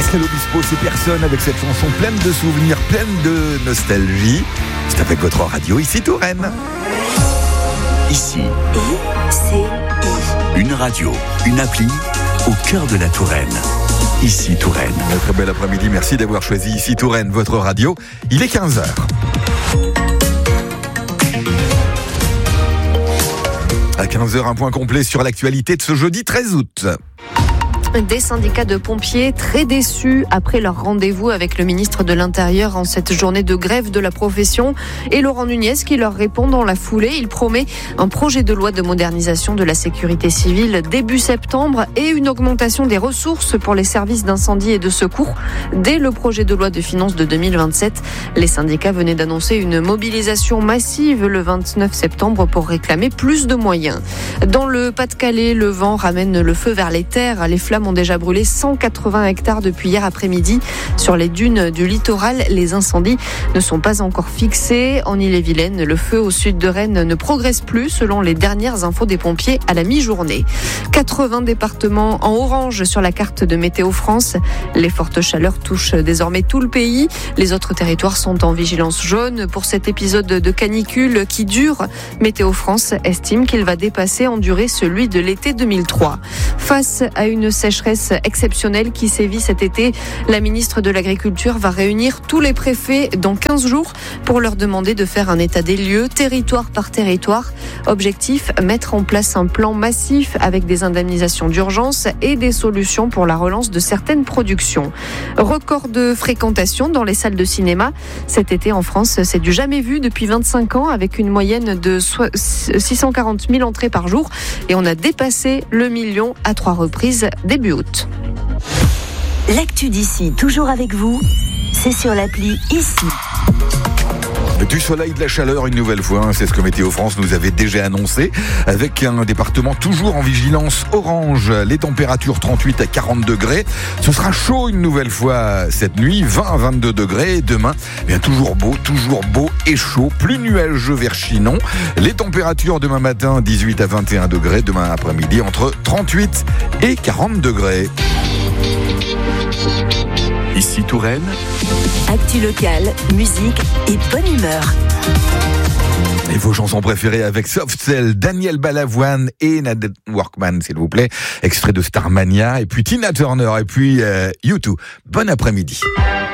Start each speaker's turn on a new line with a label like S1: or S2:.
S1: Pascal Obispo, c'est personne avec cette chanson pleine de souvenirs, pleine de nostalgie. C'est avec votre radio, ici Touraine.
S2: Ici, une radio, une appli au cœur de la Touraine. Ici Touraine.
S1: Un très bel après-midi, merci d'avoir choisi ici Touraine, votre radio. Il est 15h. À 15h, un point complet sur l'actualité de ce jeudi 13 août.
S3: Des syndicats de pompiers très déçus après leur rendez-vous avec le ministre de l'Intérieur en cette journée de grève de la profession. Et Laurent Nunez qui leur répond dans la foulée. Il promet un projet de loi de modernisation de la sécurité civile début septembre et une augmentation des ressources pour les services d'incendie et de secours dès le projet de loi de finances de 2027. Les syndicats venaient d'annoncer une mobilisation massive le 29 septembre pour réclamer plus de moyens. Dans le Pas-de-Calais, le vent ramène le feu vers les terres. Les flammes ont déjà brûlé 180 hectares depuis hier après-midi. Sur les dunes du littoral, les incendies ne sont pas encore fixés. En Ille-et-Vilaine, le feu au sud de Rennes ne progresse plus selon les dernières infos des pompiers à la mi-journée. 80 départements en orange sur la carte de Météo France. Les fortes chaleurs touchent désormais tout le pays. Les autres territoires sont en vigilance jaune pour cet épisode de canicule qui dure. Météo France estime qu'il va dépasser en durée celui de l'été 2003. Face à une sécheresse exceptionnelle qui sévit cet été, la ministre de l'Agriculture va réunir tous les préfets dans 15 jours pour leur demander de faire un état des lieux, territoire par territoire. Objectif, mettre en place un plan massif avec des indemnisations d'urgence et des solutions pour la relance de certaines productions. Record de fréquentation dans les salles de cinéma. Cet été en France, c'est du jamais vu depuis 25 ans avec une moyenne de 640 000 entrées par jour et on a dépassé le million à 3 reprises début août.
S4: L'actu d'ici, toujours avec vous, c'est sur l'appli Ici.
S1: Du soleil, de la chaleur une nouvelle fois, c'est ce que Météo France nous avait déjà annoncé, avec un département toujours en vigilance orange, les températures 38 à 40 degrés, ce sera chaud une nouvelle fois cette nuit, 20 à 22 degrés, demain, bien toujours beau et chaud, plus nuageux vers Chinon, les températures demain matin 18 à 21 degrés, demain après-midi entre 38 et 40 degrés.
S2: Ici Touraine.
S4: Actu locale, musique et bonne humeur.
S1: Et vos chansons préférées avec Soft Cell, Daniel Balavoine et Nadine Workman, s'il vous plaît. Extrait de Starmania, et puis Tina Turner, et puis U2. Bon après-midi.